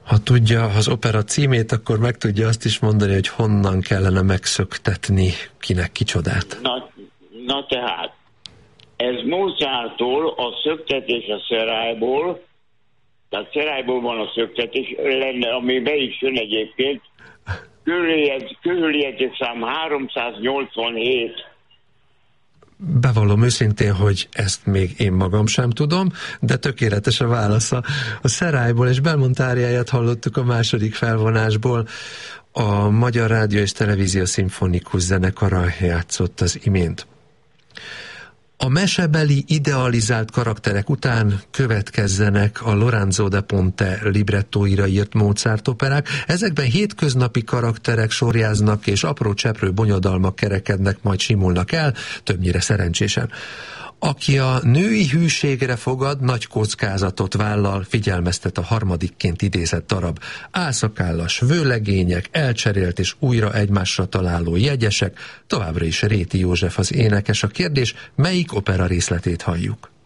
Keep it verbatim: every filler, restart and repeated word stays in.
Ha tudja az opera címét, akkor meg tudja azt is mondani, hogy honnan kellene megszöktetni kinek kicsodát. Na, na tehát, ez Mozarttól a szöktetés a Szerályból, tehát Szerályból van a szöktetés, lenne, ami be is jön egyébként, körüljegyző szám háromszáznyolcvanhét. Bevallom őszintén, hogy ezt még én magam sem tudom, de tökéletes a válasza. A Szerályból és Belmont áriáját hallottuk a második felvonásból. A Magyar Rádió és Televízió Szimfonikus Zenekara játszott az imént. A mesebeli idealizált karakterek után következzenek a Lorenzo da Ponte librettóira írt Mozart operák. Ezekben hétköznapi karakterek sorjáznak, és apró cseprő bonyodalmak kerekednek, majd simulnak el, többnyire szerencsésen. Aki a női hűségre fogad, nagy kockázatot vállal, figyelmeztet a harmadikként idézett darab. Álszakállas vőlegények, elcserélt és újra egymásra találó jegyesek, továbbra is Réti József az énekes. A kérdés, melyik opera részletét halljuk?